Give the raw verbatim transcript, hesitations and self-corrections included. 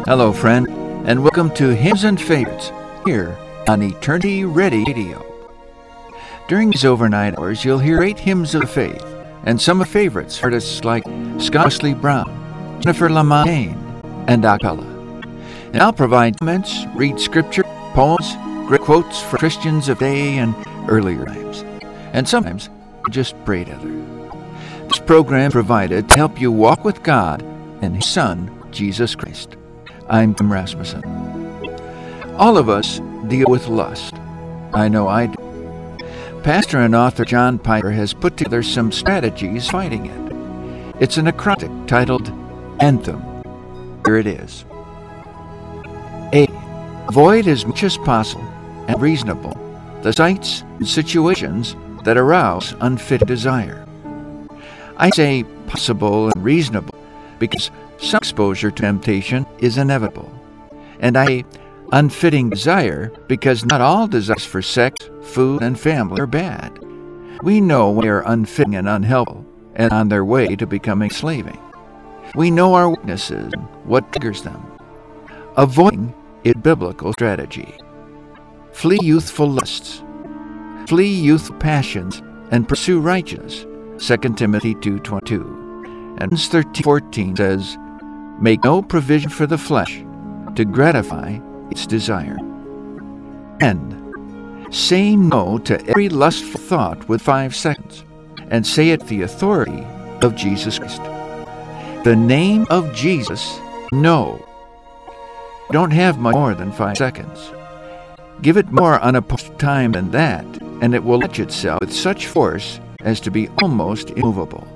Hello, friend, and welcome to Hymns and Favorites here on Eternity Ready Radio. During these overnight hours, you'll hear great hymns of faith and some of favorites artists like Scott Wesley Brown, Jennifer Lamontagne, and a cappella. And I'll provide comments, read scripture, poems, great quotes for Christians of today and earlier times, and sometimes just pray together. This program provided to help you walk with God and His Son, Jesus Christ. I'm Tim Rasmussen. All of us deal with lust. I know I do. Pastor and author John Piper has put together some strategies fighting it. It's an acrostic titled Anthem. Here it is. A. Avoid as much as possible and reasonable the sights and situations that arouse unfit desire. I say possible and reasonable because some exposure to temptation is inevitable, and I say unfitting desire because not all desires for sex, food, and family are bad. We know when they are unfitting and unhelpful and on their way to becoming slaving. We know our weaknesses and what triggers them. Avoiding is biblical strategy. Flee youthful lusts. Flee youthful passions and pursue righteousness. Second Timothy two twenty-two. And Romans thirteen fourteen says, make no provision for the flesh to gratify its desire. And say no to every lustful thought with five seconds, and say it the authority of Jesus Christ. The name of Jesus, no. Don't have much more than five seconds. Give it more unopposed time than that, and it will latch itself with such force as to be almost immovable.